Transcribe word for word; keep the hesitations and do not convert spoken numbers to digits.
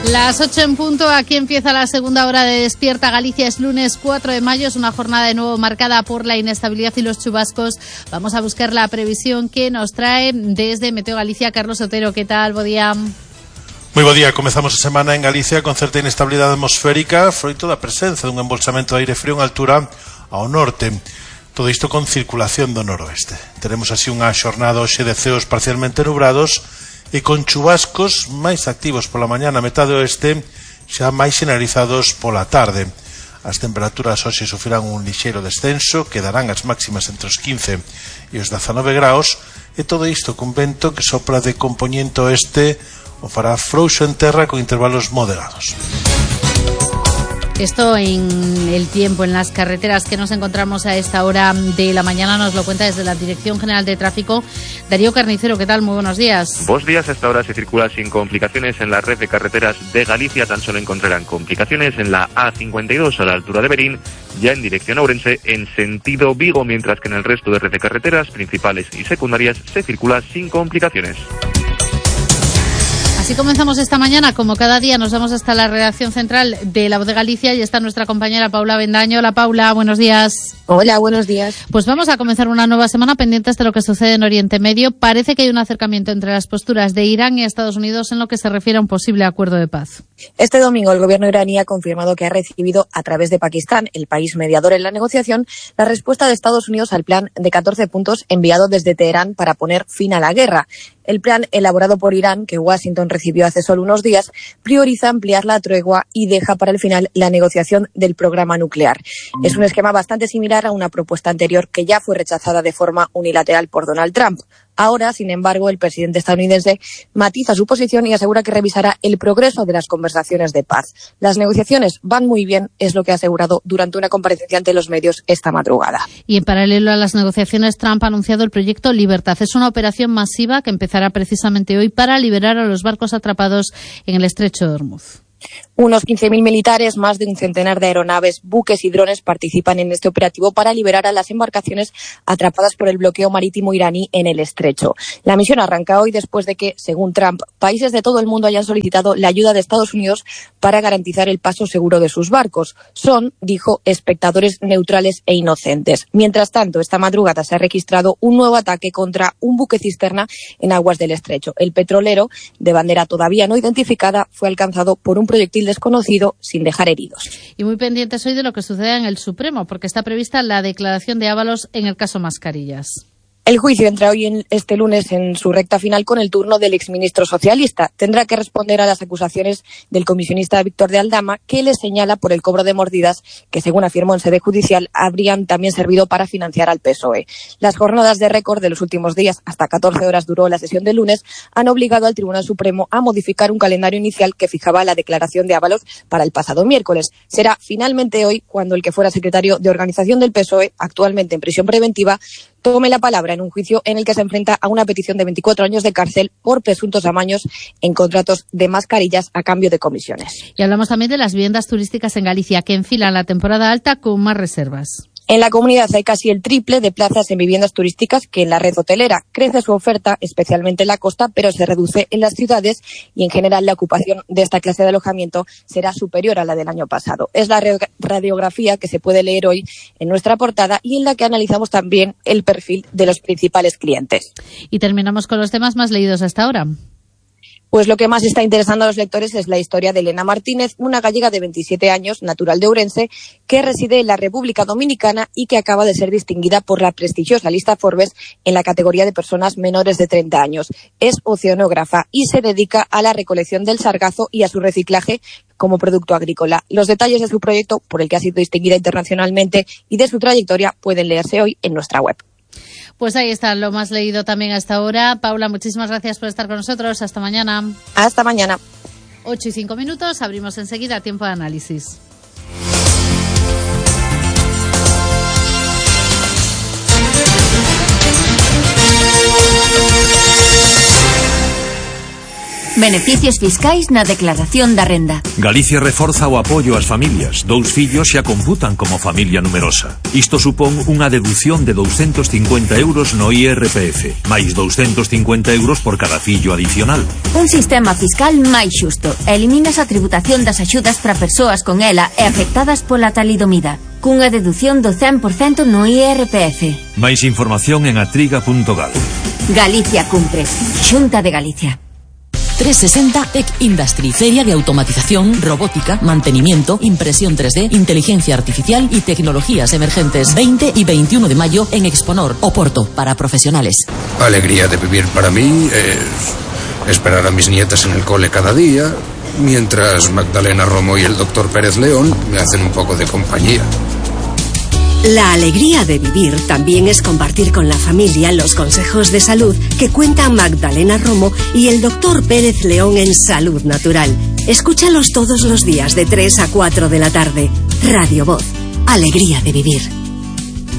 Las ocho en punto, aquí empieza la segunda hora de Despierta Galicia. Es lunes cuatro de mayo, es una jornada de nuevo marcada por la inestabilidad y los chubascos. Vamos a buscar la previsión que nos trae desde Meteo Galicia Carlos Otero. ¿Qué tal? Bo día. Moi bo día, comezamos a semana en Galicia con certa inestabilidade atmosférica froito da presenza dun embolsamento de aire frío en altura ao norte. Todo isto con circulación do noroeste. Teremos así unha xornada hoxe de ceos parcialmente nubrados e con chubascos máis activos pola mañá na metade oeste, xa máis generalizados pola tarde. As temperaturas hoxe sufrirán un lixeiro descenso, quedarán as máximas entre os quince e os dezanove graus, e todo isto cun vento que sopra de compoñente oeste o fará frouxo en terra con intervalos moderados. Esto en el tiempo, en las carreteras que nos encontramos a esta hora de la mañana, nos lo cuenta desde la Dirección General de Tráfico Darío Carnicero. ¿Qué tal? Muy buenos días. Buenos días. A esta hora se circula sin complicaciones en la red de carreteras de Galicia. Tan solo encontrarán complicaciones en la A cincuenta y dos a la altura de Berín, ya en dirección a Ourense, en sentido Vigo, mientras que en el resto de red de carreteras principales y secundarias se circula sin complicaciones. Así comenzamos esta mañana, como cada día nos vamos hasta la redacción central de La Voz de Galicia y está nuestra compañera Paula Bendaño. Hola Paula, buenos días. Hola, buenos días. Pues vamos a comenzar una nueva semana pendientes de lo que sucede en Oriente Medio. Parece que hay un acercamiento entre las posturas de Irán y Estados Unidos en lo que se refiere a un posible acuerdo de paz. Este domingo el gobierno iraní ha confirmado que ha recibido a través de Pakistán, el país mediador en la negociación, la respuesta de Estados Unidos al plan de catorce puntos enviado desde Teherán para poner fin a la guerra. El plan elaborado por Irán, que Washington recibió hace solo unos días, prioriza ampliar la tregua y deja para el final la negociación del programa nuclear. Es un esquema bastante similar a una propuesta anterior que ya fue rechazada de forma unilateral por Donald Trump. Ahora, sin embargo, el presidente estadounidense matiza su posición y asegura que revisará el progreso de las conversaciones de paz. Las negociaciones van muy bien, es lo que ha asegurado durante una comparecencia ante los medios esta madrugada. Y en paralelo a las negociaciones, Trump ha anunciado el proyecto Libertad. Es una operación masiva que empezará precisamente hoy para liberar a los barcos atrapados en el estrecho de Hormuz. Unos quince mil militares, más de un centenar de aeronaves, buques y drones participan en este operativo para liberar a las embarcaciones atrapadas por el bloqueo marítimo iraní en el estrecho. La misión arranca hoy después de que, según Trump, países de todo el mundo hayan solicitado la ayuda de Estados Unidos para garantizar el paso seguro de sus barcos. Son, dijo, espectadores neutrales e inocentes. Mientras tanto, esta madrugada se ha registrado un nuevo ataque contra un buque cisterna en aguas del estrecho. El petrolero, de bandera todavía no identificada, fue alcanzado por un proyectil desconocido sin dejar heridos. Y muy pendientes hoy de lo que suceda en el Supremo, porque está prevista la declaración de Ábalos en el caso Mascarillas. El juicio entra hoy en este lunes en su recta final con el turno del exministro socialista. Tendrá que responder a las acusaciones del comisionista Víctor de Aldama, que le señala por el cobro de mordidas que, según afirmó en sede judicial, habrían también servido para financiar al P S O E. Las jornadas de récord de los últimos días, hasta catorce horas duró la sesión del lunes, han obligado al Tribunal Supremo a modificar un calendario inicial que fijaba la declaración de Ábalos para el pasado miércoles. Será finalmente hoy cuando el que fuera secretario de organización del P S O E, actualmente en prisión preventiva, tome la palabra en un juicio en el que se enfrenta a una petición de veinticuatro años de cárcel por presuntos amaños en contratos de mascarillas a cambio de comisiones. Y hablamos también de las viviendas turísticas en Galicia, que enfilan la temporada alta con más reservas. En la comunidad hay casi el triple de plazas en viviendas turísticas que en la red hotelera. Crece su oferta, especialmente en la costa, pero se reduce en las ciudades y, en general, la ocupación de esta clase de alojamiento será superior a la del año pasado. Es la radiografía que se puede leer hoy en nuestra portada y en la que analizamos también el perfil de los principales clientes. Y terminamos con los temas más leídos hasta ahora. Pues lo que más está interesando a los lectores es la historia de Elena Martínez, una gallega de veintisiete años, natural de Ourense, que reside en la República Dominicana y que acaba de ser distinguida por la prestigiosa lista Forbes en la categoría de personas menores de treinta años. Es oceanógrafa y se dedica a la recolección del sargazo y a su reciclaje como producto agrícola. Los detalles de su proyecto, por el que ha sido distinguida internacionalmente, y de su trayectoria pueden leerse hoy en nuestra web. Pues ahí está lo más leído también hasta ahora. Paula, muchísimas gracias por estar con nosotros. Hasta mañana. Hasta mañana. ocho y cinco minutos. Abrimos enseguida tiempo de análisis. Beneficios fiscais na declaración da renda. Galicia reforza o apoio ás familias. Dous fillos xa computan como familia numerosa. Isto supón unha deducción de douscentos cincuenta euros no I R P F, máis douscentos cincuenta euros por cada fillo adicional. Un sistema fiscal máis xusto. Eliminas a tributación das axudas para persoas con ela e afectadas pola talidomida, cunha deducción do cen por cento no I R P F. Máis información en atriga punto gal. Galicia cumpre. Xunta de Galicia. trescientos sesenta Tech Industry, feria de automatización, robótica, mantenimiento, impresión tres D, inteligencia artificial y tecnologías emergentes. veinte y veintiuno de mayo en Exponor, Oporto, para profesionales. Alegría de vivir para mí es esperar a mis nietas en el cole cada día, mientras Magdalena Romo y el doctor Pérez León me hacen un poco de compañía. La alegría de vivir también es compartir con la familia los consejos de salud que cuentan Magdalena Romo y el doctor Pérez León en Salud Natural. Escúchalos todos los días de tres a cuatro de la tarde. Radio Voz. Alegría de vivir.